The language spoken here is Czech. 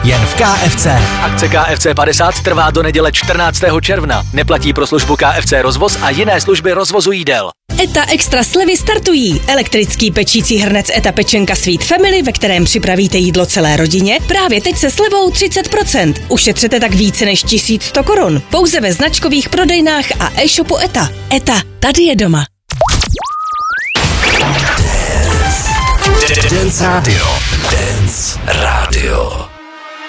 jen v KFC. Akce KFC 50 trvá do neděle 14. června. Neplatí pro službu KFC rozvoz a jiné služby rozvozu jídel. ETA Extra slevy startují. Elektrický pečící hrnec ETA Pečenka Sweet Family, ve kterém připravíte jídlo celé rodině, právě teď se slevou 30%. Ušetřete tak více než 1100 korun. Pouze ve značkových prodejnách a e-shopu ETA. ETA, tady je doma. Dance Radio. Dance Radio.